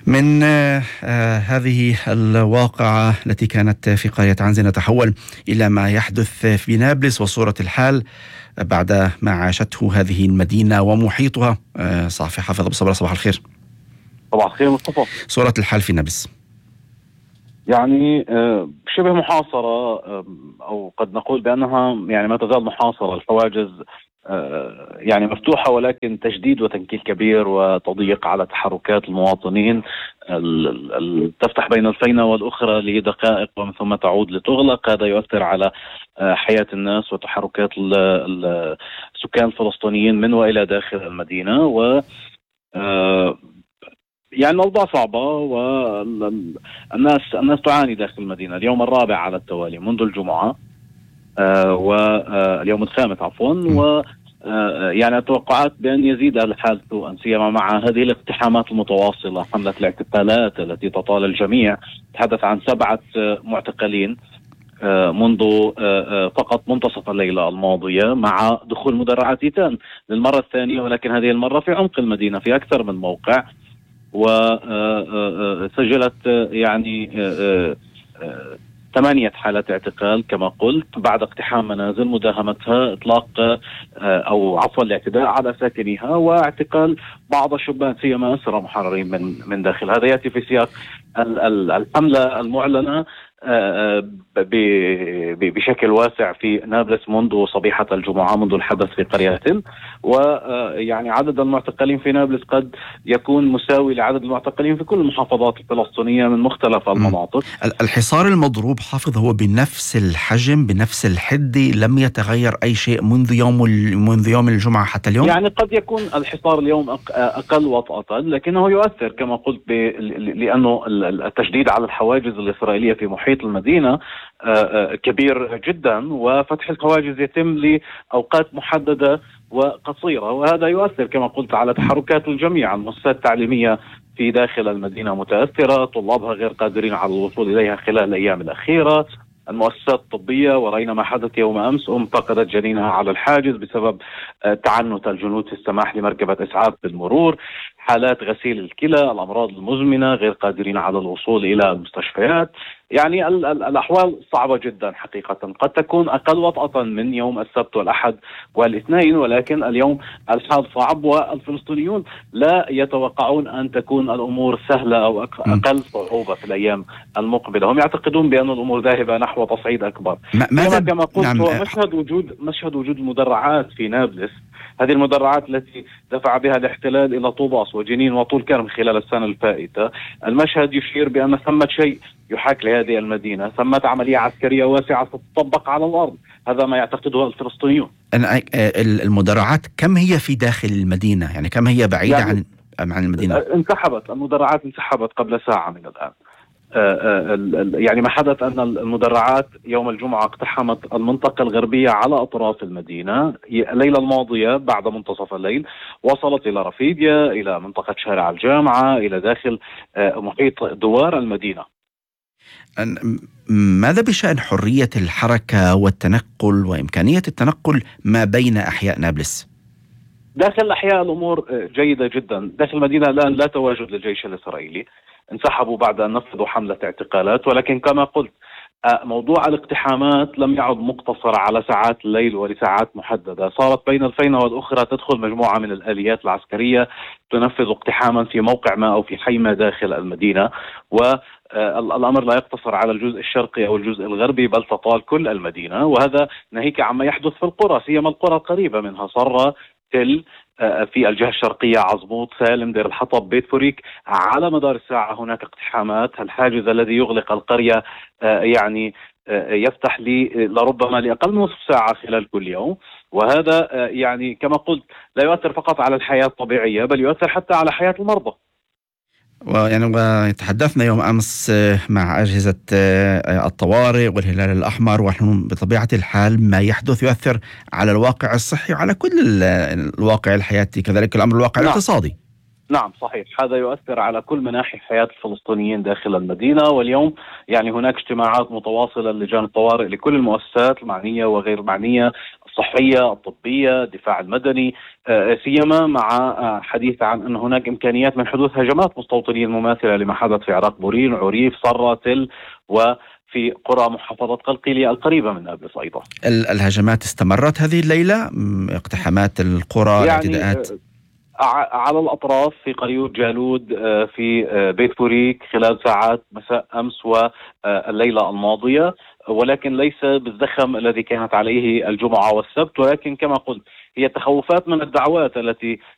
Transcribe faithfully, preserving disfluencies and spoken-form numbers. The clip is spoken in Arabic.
من آه آه هذه الواقعة التي كانت في قرية عنزة نتحول إلى ما يحدث في نابلس وصورة الحال بعد ما عاشته هذه المدينة ومحيطها. آه صافي حافظ أبو صبرا، صباح الخير. صباح الخير مصطفى. صورة الحال في نابلس يعني شبه محاصرة، أو قد نقول بأنها يعني ما تزال محاصرة. الحواجز يعني مفتوحة، ولكن تشديد وتنكيل كبير وتضييق على تحركات المواطنين. تفتح بين الفينة والأخرى لدقائق ومن ثم تعود لتغلق. هذا يؤثر على حياة الناس وتحركات السكان الفلسطينيين من وإلى داخل المدينة. و يعني الأوضاع صعبة، والناس الناس تعاني داخل المدينة. اليوم الرابع على التوالي منذ الجمعة، آه واليوم الخامس عفوا و آه يعني التوقعات بأن يزيد الحال سوءا، سيما مع هذه الاقتحامات المتواصلة، حملة الاعتقالات التي تطال الجميع. تحدث عن سبعة معتقلين آه منذ آه فقط منتصف الليلة الماضية، مع دخول مدرعات تيتان للمرة الثانية، ولكن هذه المرة في عمق المدينة في أكثر من موقع. وسجلت يعني ثمانية حالات اعتقال كما قلت، بعد اقتحام منازل مداهمتها، اطلاق او عفوا الاعتداء على ساكنيها، واعتقال بعض الشبان سيما اسرى محررين من من داخل. هذا ياتي في سياق الحملة المعلنة بشكل واسع في نابلس منذ صبيحة الجمعة، منذ الحدث في قرية. ويعني عدد المعتقلين في نابلس قد يكون مساوي لعدد المعتقلين في كل المحافظات الفلسطينية من مختلف المناطق. الحصار المضروب حافظ هو بنفس الحجم بنفس الحدة، لم يتغير أي شيء منذ يوم منذ يوم الجمعة حتى اليوم. يعني قد يكون الحصار اليوم أقل وطأة، لكنه يؤثر كما قلت لأنه التشديد على الحواجز الإسرائيلية في محيط المدينة كبير جدا، وفتح الحواجز يتم لأوقات محددة وقصيرة، وهذا يؤثر كما قلت على تحركات الجميع. المؤسسات التعليمية في داخل المدينة متأثرة، طلابها غير قادرين على الوصول إليها خلال الأيام الأخيرة. المؤسسات الطبية، ورأينا ما حدث يوم أمس، أم فقدت جنينها على الحاجز بسبب تعنت الجنود في السماح لمركبة إسعاف بالمرور. حالات غسيل الكلى، الأمراض المزمنة، غير قادرين على الوصول إلى المستشفيات. يعني ال ال الأحوال صعبة جدا حقيقة، قد تكون أقل وطأة من يوم السبت والأحد والاثنين، ولكن اليوم الحال صعب، والفلسطينيون لا يتوقعون أن تكون الأمور سهلة أو أقل صعوبة في الأيام المقبلة. هم يعتقدون بأن الأمور ذاهبة نحو تصعيد أكبر. ماذا كما قلت نعم. هو مشهد وجود مشهد وجود المدرعات في نابلس، هذه المدرعات التي دفع بها الاحتلال إلى طوباس وجنين وطول كرم خلال السنة الفائتة. المشهد يشير بأن ثمة شيء يحاك لهذه المدينة، ثمة عملية عسكرية واسعة ستطبق على الأرض. هذا ما يعتقده الفلسطينيون. المدرعات كم هي في داخل المدينة؟ يعني كم هي بعيدة يعني عن عن المدينة؟ انسحبت المدرعات انسحبت قبل ساعة من الآن. يعني ما حدث أن المدرعات يوم الجمعة اقتحمت المنطقة الغربية على أطراف المدينة الليلة الماضية بعد منتصف الليل، وصلت إلى رفيديا، إلى منطقة شارع الجامعة، إلى داخل محيط دوار المدينة. ماذا بشأن حرية الحركة والتنقل وإمكانية التنقل ما بين أحياء نابلس؟ داخل الأحياء الأمور جيدة جدا. داخل المدينة الآن لا تواجد للجيش الإسرائيلي، انسحبوا بعد أن نفذوا حملة اعتقالات. ولكن كما قلت موضوع الاقتحامات لم يعد مقتصر على ساعات الليل ولساعات محددة. صارت بين الفينة والأخرى تدخل مجموعة من الآليات العسكرية تنفذ اقتحاما في موقع ما أو في حي ما داخل المدينة، والأمر لا يقتصر على الجزء الشرقي أو الجزء الغربي، بل تطال كل المدينة. وهذا ناهيك عما يحدث في القرى، سيما القرى القريبة منها، صرة، تل، في الجهة الشرقية، عزموط، سالم، دير الحطب، بيت فوريك. على مدار الساعة هناك اقتحامات. الحاجز الذي يغلق القرية يعني يفتح لي لربما لأقل من نصف ساعة خلال كل يوم. وهذا يعني كما قلت لا يؤثر فقط على الحياة الطبيعية، بل يؤثر حتى على حياة المرضى. ويعني تحدثنا يوم أمس مع أجهزة الطوارئ والهلال الأحمر، ونحن بطبيعة الحال ما يحدث يؤثر على الواقع الصحي وعلى كل الواقع الحياتي، كذلك الأمر الواقع نعم. الاقتصادي. نعم صحيح، هذا يؤثر على كل مناحي حياة الفلسطينيين داخل المدينة. واليوم يعني هناك اجتماعات متواصلة لجان الطوارئ لكل المؤسسات المعنية وغير المعنية، الصحية، الطبية، الدفاع المدني، سيما مع حديث عن أن هناك إمكانيات من حدوث هجمات مستوطنين مماثلة لما حدث في عراق بورين، عريف، صرة، تل، وفي قرى محافظة قلقيلية القريبة من نابلس أيضا. الهجمات استمرت هذه الليلة، اقتحامات القرى، يعني الاعتداءات؟ على الأطراف في قريوت جالود، في بيت بوريك خلال ساعات مساء أمس والليلة الماضية، ولكن ليس بالزخم الذي كانت عليه الجمعة والسبت. ولكن كما قلت هي تخوفات من الدعوات التي